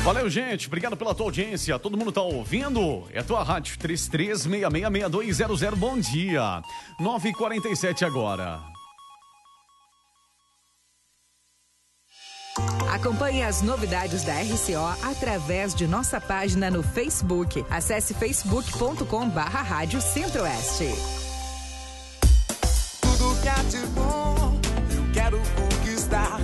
Valeu, gente. Obrigado pela tua audiência. Todo mundo tá ouvindo? É a tua rádio 33666200. Bom dia. 9h47 agora. Acompanhe as novidades da RCO através de nossa página no Facebook. Acesse facebook.com/Rádio Centro-Oeste. Tudo que há de bom, eu quero conquistar.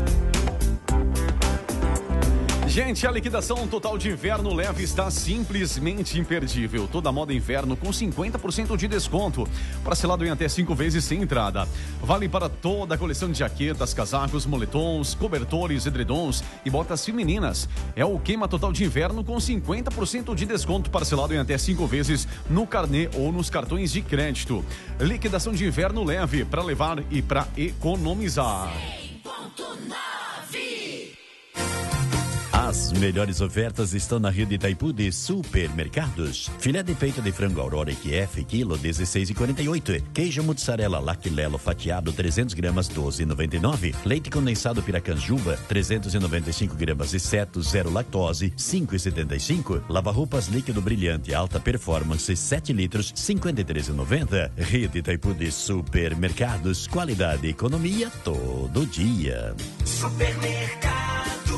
Gente, a liquidação total de inverno leve está simplesmente imperdível. Toda moda inverno com 50% de desconto. Parcelado em até 5 vezes sem entrada. Vale para toda a coleção de jaquetas, casacos, moletons, cobertores, edredons e botas femininas. É o queima total de inverno com 50% de desconto parcelado em até 5 vezes no carnê ou nos cartões de crédito. Liquidação de inverno leve para levar e para economizar. 100.9. As melhores ofertas estão na Rio de Itaipu de Supermercados. Filé de peito de frango Aurora IQF, quilo 16,48. Queijo mussarela Lactilelo fatiado 300 gramas, 12,99. Leite condensado Piracanjuba, 395 gramas e seto, zero lactose, 5,75. Lava-roupas líquido brilhante alta performance, 7 litros, 53,90. Rio de Itaipu de Supermercados. Qualidade e economia todo dia. Supermercado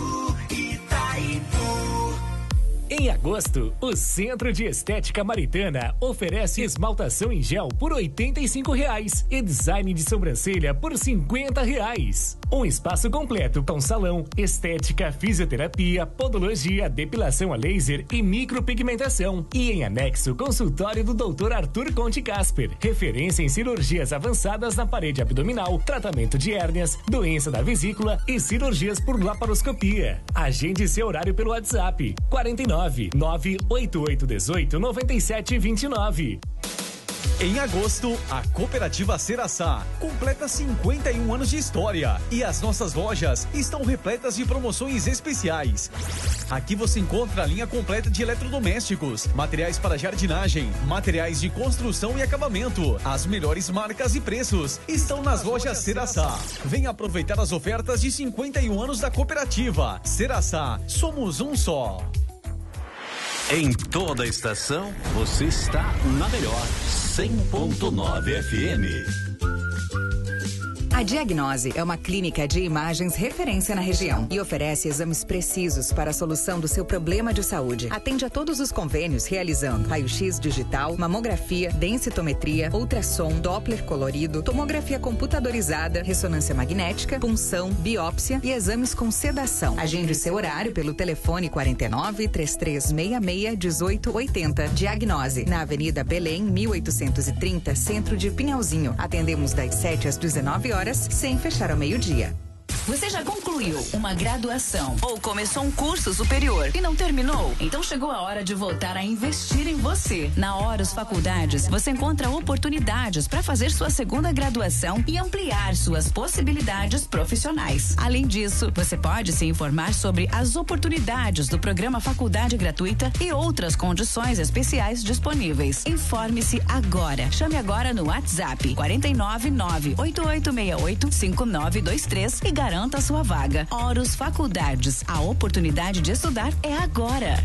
Em agosto, o Centro de Estética Maritana oferece esmaltação em gel por R$ 85 e design de sobrancelha por R$ 50. Um espaço completo com salão, estética, fisioterapia, podologia, depilação a laser e micropigmentação. E em anexo, consultório do Dr. Arthur Conte Casper, referência em cirurgias avançadas na parede abdominal, tratamento de hérnias, doença da vesícula e cirurgias por laparoscopia. Agende seu horário pelo WhatsApp 49 98818 9729. Em agosto, a Cooperativa Ceraçá completa 51 anos de história e as nossas lojas estão repletas de promoções especiais. Aqui você encontra a linha completa de eletrodomésticos, materiais para jardinagem, materiais de construção e acabamento. As melhores marcas e preços estão nas lojas Ceraçá. Venha aproveitar as ofertas de 51 anos da Cooperativa. Ceraçá, somos um só. Em toda a estação, você está na melhor 100.9 FM. A Diagnose é uma clínica de imagens referência na região e oferece exames precisos para a solução do seu problema de saúde. Atende a todos os convênios realizando raio-x digital, mamografia, densitometria, ultrassom, Doppler colorido, tomografia computadorizada, ressonância magnética, punção, biópsia e exames com sedação. Agende seu horário pelo telefone 49 3366 1880. Diagnose, na Avenida Belém, 1830, Centro de Pinhalzinho. Atendemos das 7 às 19 horas, sem fechar ao meio-dia. Você já concluiu uma graduação ou começou um curso superior e não terminou? Então chegou a hora de voltar a investir em você. Na Horus Faculdades, você encontra oportunidades para fazer sua segunda graduação e ampliar suas possibilidades profissionais. Além disso, você pode se informar sobre as oportunidades do programa Faculdade Gratuita e outras condições especiais disponíveis. Informe-se agora. Chame agora no WhatsApp 49988685923 e garanta a sua vaga. Horus Faculdades. A oportunidade de estudar é agora.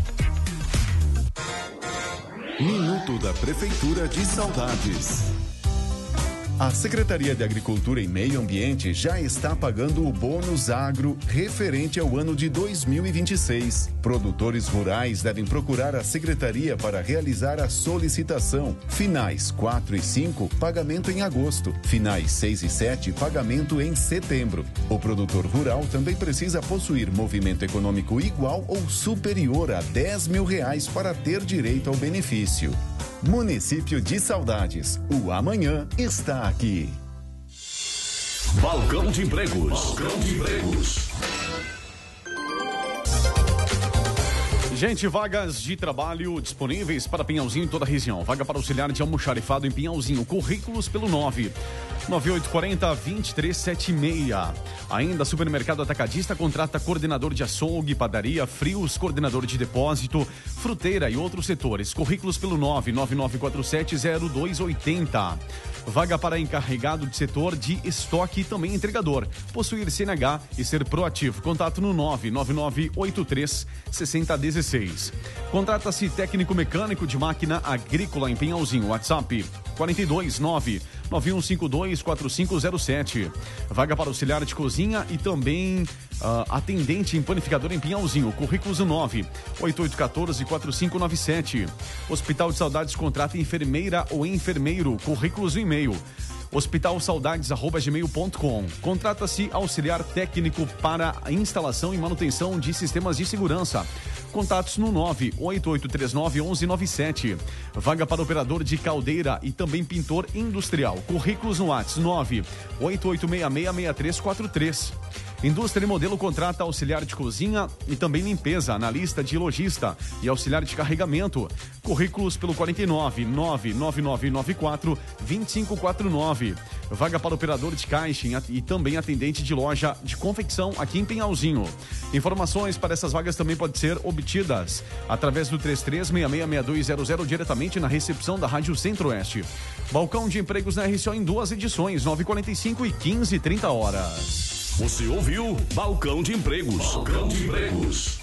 Minuto da Prefeitura de Saudades. A Secretaria de Agricultura e Meio Ambiente já está pagando o bônus agro referente ao ano de 2026. Produtores rurais devem procurar a Secretaria para realizar a solicitação. Finais 4 e 5, pagamento em agosto. Finais 6 e 7, pagamento em setembro. O produtor rural também precisa possuir movimento econômico igual ou superior a R$10 mil para ter direito ao benefício. Município de Saudades. O amanhã está aqui. Balcão de Empregos. Balcão de Empregos. Gente, vagas de trabalho disponíveis para Pinhalzinho em toda a região. Vaga para auxiliar de almoxarifado em Pinhalzinho. Currículos pelo 9840-2376. Ainda Supermercado Atacadista contrata coordenador de açougue, padaria, frios, coordenador de depósito, fruteira e outros setores. Currículos pelo 999470280. Vaga para encarregado de setor de estoque e também entregador. Possuir CNH e ser proativo. Contato no 99983-6016. Contrata-se técnico mecânico de máquina agrícola em Pinhalzinho. WhatsApp 429-9152-4507. Vaga para auxiliar de cozinha e também atendente em panificador em Pinhalzinho. Currículos 98814-4597. Hospital de Saudades contrata enfermeira ou enfermeiro. Currículos no e-mail hospitalsaudades@gmail.com. Contrata-se auxiliar técnico para instalação e manutenção de sistemas de segurança. Contatos no 98839-1197. Vaga para operador de caldeira e também pintor industrial. Currículos no WhatsApp 988666343. Indústria e Modelo contrata auxiliar de cozinha e também limpeza, analista de lojista e auxiliar de carregamento. Currículos pelo 4999994-2549. Vaga para operador de caixa e também atendente de loja de confecção aqui em Pinhalzinho. Informações para essas vagas também podem ser obtidas através do 33666200 diretamente na recepção da Rádio Centro-Oeste. Balcão de empregos na RCO em 2 edições, 9h45 e 15h30. Você ouviu Balcão de Empregos. Balcão de Empregos.